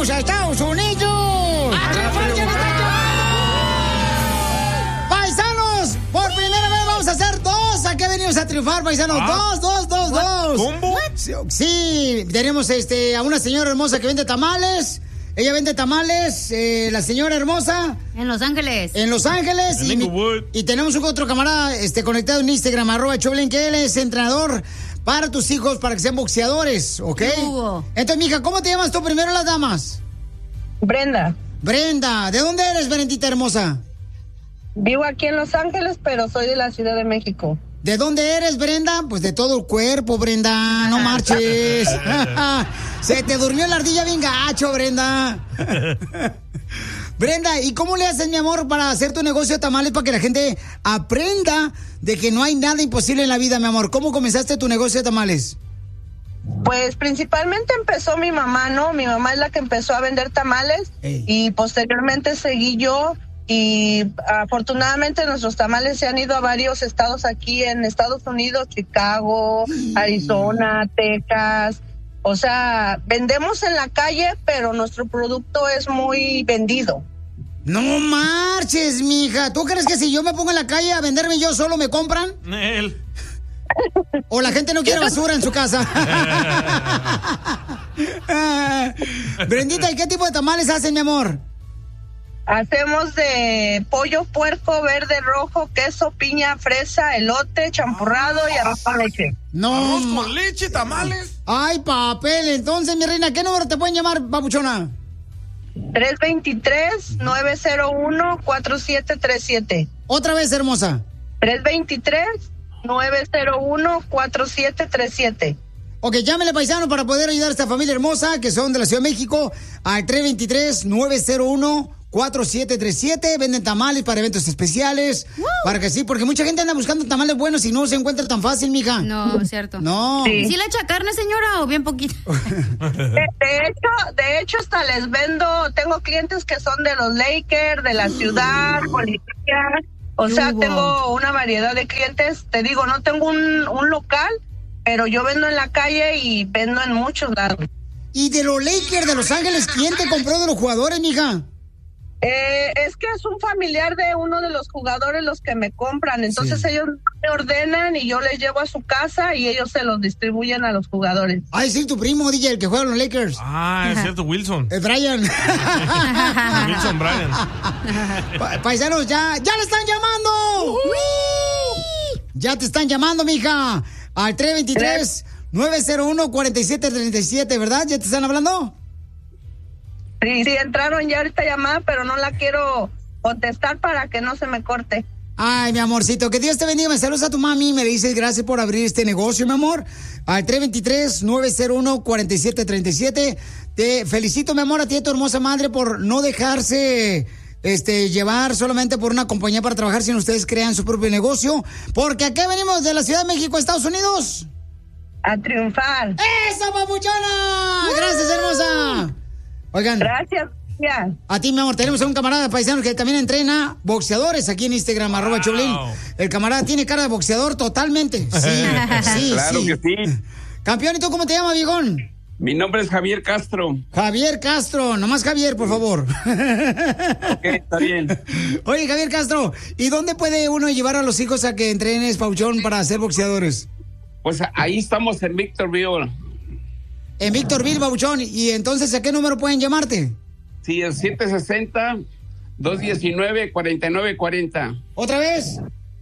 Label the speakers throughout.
Speaker 1: vamos a Estados Unidos. ¡Paisanos! Por primera vez vamos a hacer dos. ¿A qué venimos a triunfar, paisanos? Dos.
Speaker 2: ¿Combo?
Speaker 1: Sí, tenemos a una señora hermosa que vende tamales. Ella vende tamales, la señora hermosa.
Speaker 3: En Los Ángeles.
Speaker 1: En Los Ángeles. Y tenemos un otro camarada conectado en Instagram, @Choplin, que él es entrenador para tus hijos, para que sean boxeadores, ¿ok? Entonces, mija, ¿cómo te llamas tú primero, las damas?
Speaker 4: Brenda.
Speaker 1: Brenda, ¿de dónde eres, Brendita hermosa?
Speaker 4: Vivo aquí en Los Ángeles, pero soy de la Ciudad de México.
Speaker 1: ¿De dónde eres, Brenda? Pues de todo el cuerpo, Brenda, no marches. Se te durmió la ardilla bien gacho, Brenda. Brenda, ¿y cómo le haces, mi amor, para hacer tu negocio de tamales para que la gente aprenda de que no hay nada imposible en la vida, mi amor? ¿Cómo comenzaste tu negocio de tamales?
Speaker 4: Pues principalmente empezó mi mamá, ¿no? Mi mamá es la que empezó a vender tamales y posteriormente seguí yo. Y afortunadamente nuestros tamales se han ido a varios estados aquí en Estados Unidos, Chicago, Arizona, Texas. O sea, vendemos en la calle, pero nuestro producto es muy vendido.
Speaker 1: No marches, mija. ¿Tú crees que si yo me pongo en la calle a venderme yo solo me compran?
Speaker 2: Él.
Speaker 1: ¿O la gente no quiere basura en su casa? Brendita, ¿y qué tipo de tamales hacen, mi amor?
Speaker 4: Hacemos de pollo, puerco, verde, rojo, queso, piña, fresa, elote, champurrado y arroz con leche.
Speaker 1: No.
Speaker 2: ¿Arroz con leche, tamales?
Speaker 1: Ay, papel. Entonces, mi reina, ¿qué número te pueden llamar, papuchona?
Speaker 4: 323-901-4737.
Speaker 1: Otra vez, hermosa.
Speaker 4: 323-901-4737.
Speaker 1: Ok, llámele, paisano, para poder ayudar a esta familia hermosa que son de la Ciudad de México al 323-901-4737. Venden tamales para eventos especiales. Para que sí, porque mucha gente anda buscando tamales buenos y no se encuentra tan fácil, mija.
Speaker 3: No, es cierto.
Speaker 1: No.
Speaker 3: ¿Sí le echa carne, señora, o bien poquito?
Speaker 4: De hecho, hasta les vendo, tengo clientes que son de los Lakers, de la ciudad, policía. O sea, tengo una variedad de clientes. Te digo, no tengo un local, pero yo vendo en la calle y vendo en muchos lados.
Speaker 1: ¿Y de los Lakers de Los Ángeles, quién te compró de los jugadores, mija?
Speaker 4: Es que es un familiar de uno de los jugadores los que me compran. Entonces ellos me ordenan y yo les llevo a su casa y ellos se los distribuyen a los jugadores.
Speaker 1: Ay, sí, tu primo, DJ, el que juega en los Lakers.
Speaker 2: Ah, es cierto, Wilson.
Speaker 1: Es Brian.
Speaker 2: Wilson Brian.
Speaker 1: Paisanos, ya le están llamando. Ya te están llamando, mija. Al 323-901-4737, ¿verdad? ¿Ya te están hablando?
Speaker 4: Sí, entraron ya esta llamada, pero no la quiero contestar para que no se me corte.
Speaker 1: Ay, mi amorcito, que Dios te bendiga. Me saludas a tu mami y me dices gracias por abrir este negocio, mi amor. Al 323-901-4737. Te felicito, mi amor, a ti y a tu hermosa madre por no dejarse llevar solamente por una compañía para trabajar, sino ustedes crean su propio negocio. Porque aquí venimos de la Ciudad de México, Estados Unidos.
Speaker 4: A triunfar.
Speaker 1: ¡Eso, papuchona! ¡Gracias, hermosa! Oigan.
Speaker 4: Gracias.
Speaker 1: A ti, mi amor, tenemos a un camarada paisano que también entrena boxeadores aquí en Instagram, @Choplin. El camarada tiene cara de boxeador totalmente. Sí,
Speaker 5: claro que sí.
Speaker 1: Campeón, ¿y tú cómo te llamas, viejón?
Speaker 5: Mi nombre es Javier Castro.
Speaker 1: Javier Castro, nomás Javier, por favor.
Speaker 5: Ok, está bien.
Speaker 1: Oye, Javier Castro, ¿y dónde puede uno llevar a los hijos a que entrenes, pauchón, para ser boxeadores?
Speaker 5: Pues ahí estamos en Victorville.
Speaker 1: En Victorville, babuchón. ¿Y entonces a qué número pueden llamarte?
Speaker 5: Sí, el 760-219-4940.
Speaker 1: ¿Otra vez?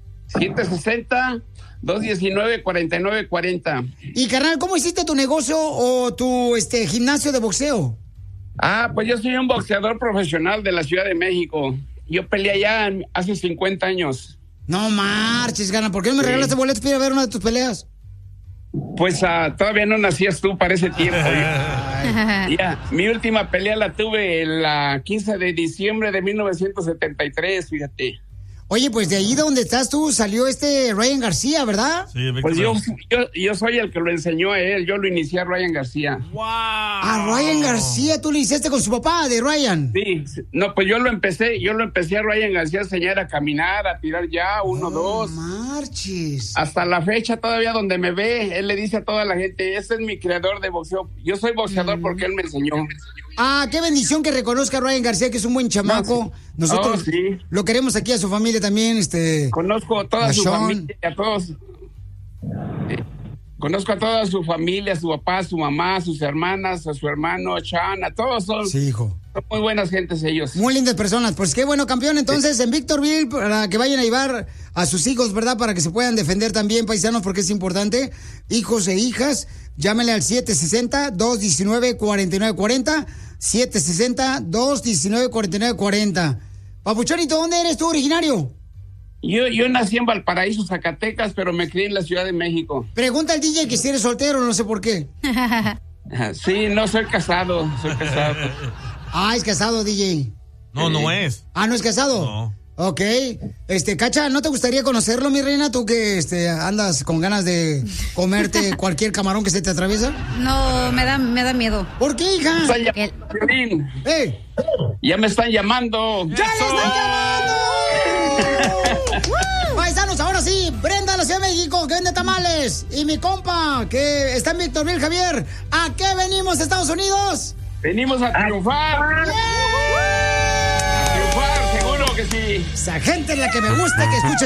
Speaker 5: 760-219-4940.
Speaker 1: Y carnal, ¿cómo hiciste tu negocio o tu gimnasio de boxeo?
Speaker 5: Pues yo soy un boxeador profesional de la Ciudad de México. Yo peleé allá hace 50 años.
Speaker 1: No marches, gana. ¿Por qué no me regalaste boletos para ir a ver una de tus peleas?
Speaker 5: Pues todavía no nacías tú para ese tiempo. Mi última pelea la tuve el 15 de diciembre de 1973, fíjate.
Speaker 1: Oye, pues de ahí donde estás tú salió Ryan García, ¿verdad?
Speaker 5: Sí, pues yo soy el que lo enseñó a él, yo lo inicié a Ryan García.
Speaker 2: ¡Wow!
Speaker 1: A Ryan García, tú lo hiciste con su papá, de Ryan.
Speaker 5: Sí, no, pues yo lo empecé a Ryan García a enseñar a caminar, a tirar ya, 1, 2.
Speaker 1: Marches.
Speaker 5: Hasta la fecha todavía donde me ve, él le dice a toda la gente, ese es mi creador de boxeo. Yo soy boxeador porque él me enseñó.
Speaker 1: Ah, qué bendición que reconozca a Ryan García, que es un buen chamaco. Nosotros
Speaker 5: sí.
Speaker 1: lo queremos aquí a su familia también.
Speaker 5: Conozco a toda su familia, a todos. Conozco a toda su familia, a su papá, a su mamá, a sus hermanas, a su hermano, a Chan, a todos son.
Speaker 1: Sí, hijo.
Speaker 5: Son muy buenas gentes ellos.
Speaker 1: Muy lindas personas. Pues qué bueno, campeón. Entonces, en Victorville, para que vayan a llevar a sus hijos, ¿verdad? Para que se puedan defender también, paisanos, porque es importante. Hijos e hijas, llámenle al 760-219-4940. 760-219-4940. Papuchonito, ¿dónde eres tú originario?
Speaker 5: Yo nací en Valparaíso, Zacatecas, pero me crié en la Ciudad de México.
Speaker 1: Pregunta al DJ que si eres soltero, no sé por qué.
Speaker 5: Sí, no, soy casado.
Speaker 1: Ah, es casado, DJ.
Speaker 2: No, no es.
Speaker 1: Ah, ¿no es casado?
Speaker 2: No.
Speaker 1: Ok. Cacha, ¿no te gustaría conocerlo, mi reina? Tú que andas con ganas de comerte cualquier camarón que se te atraviesa.
Speaker 3: No, me da miedo.
Speaker 1: ¿Por qué, hija?
Speaker 5: Ya me están llamando.
Speaker 1: ¡Ya le están llamando! Paisanos, ahora sí, Brenda de la Ciudad de México, que vende tamales. Y mi compa, que está en Victorville, Javier. ¿A qué venimos, Estados Unidos?
Speaker 5: Venimos a triunfar.
Speaker 1: ¡Yeah!
Speaker 5: A triunfar, seguro que sí.
Speaker 1: Esa gente es la que me gusta, que escucha